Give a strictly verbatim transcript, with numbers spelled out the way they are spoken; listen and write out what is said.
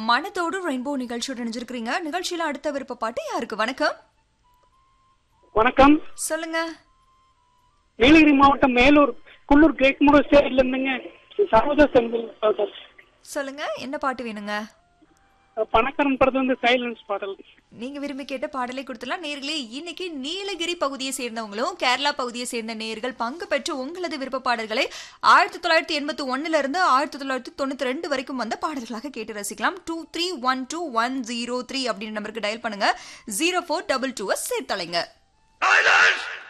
மனதோடு ரெயின்போ நிகழ்ச்சியோட நினைச்சிருக்கீங்க. நிகழ்ச்சியில அடுத்த விருப்ப பாட்டு யாருக்கு? வணக்கம். வணக்கம். சொல்லுங்க. நீலகிரி மாவட்டம் மேலூர் குள்ளூர் கேக்முட ஸ்டேட்ல இருந்துங்க. சரோஜா செந்தில். சொல்லுங்க, என்ன பாட்டு வேணுங்க? பணக்காரன் படத்துல இருந்து சைலன்ஸ் பாடல். நீங்க விரும்பி கேட்ட பாடலை கொடுத்துலாம். நேர்களே, இன்னைக்கு நீலகிரி பகுதியை சேர்ந்தவங்களும் கேரளா பகுதியை சேர்ந்த நேர்கள் பங்கு பெற்று உங்களது விருப்ப பாடல்களை ஆயிரத்தி தொள்ளாயிரத்தி எண்பத்தி ஒன்னுல இருந்து ஆயிரத்தி தொள்ளாயிரத்தி தொண்ணூத்தி ரெண்டு வரைக்கும் வந்த பாடல்களாக கேட்டு ரசிக்கலாம். Two three one two one zero three அப்படின்னு நம்பருக்கு டயல் பண்ணுங்க. Zero four double two சேர்த்தலைங்க.